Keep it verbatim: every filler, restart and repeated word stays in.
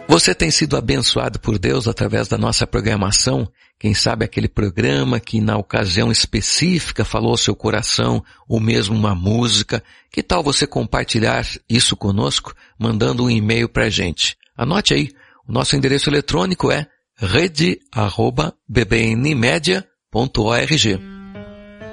Você tem sido abençoado por Deus através da nossa programação? Quem sabe aquele programa que na ocasião específica falou ao seu coração, ou mesmo uma música. Que tal você compartilhar isso conosco, mandando um e-mail pra gente? Anote aí, o nosso endereço eletrônico é rede arroba b b n media ponto org.